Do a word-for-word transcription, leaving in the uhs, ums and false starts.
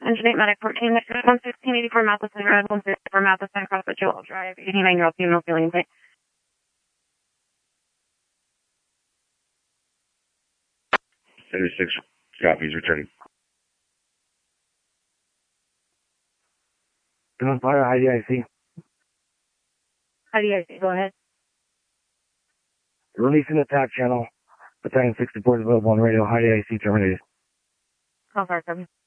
Engine eight Medic fourteen, one sixteen eighty-four Matheson Road, one sixty-four Matheson across the Joel Drive, eighty-nine-year-old female feeling pain. seventy-six copies returning. Gunfire, I D I C. I D I C, go ahead. Releasing attack channel. Battalion sixty-four is available on radio. I D I C terminated. How far, Kevin?